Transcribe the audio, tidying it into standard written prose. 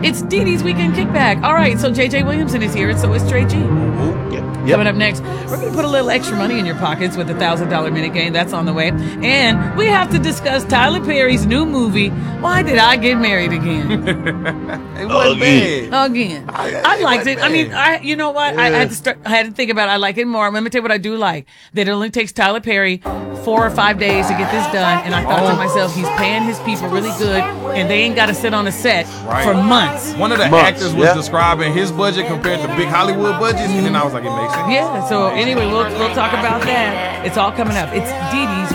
It's Dee Dee's Weekend Kickback. All right, so JJ Williamson is here, and so is Trey G. Coming up next, we're going to put a little extra money in your pockets with the $1,000 minute game. That's on the way. And we have to discuss Tyler Perry's new movie, Why Did I Get Married Again? It wasn't bad. Again. I liked it. I mean, you know what? I had to think about it. I like it more. Let me tell you what I do like. That it only takes Tyler Perry 4 or 5 days to get this done. And I thought to myself, he's paying his people really good, and they ain't got to sit on a set for months. One of the actors was describing his budget compared to big Hollywood budgets, and then I was like, it makes sense. Yeah, so anyway, we'll talk about that. It's all coming up. It's Dee Dee's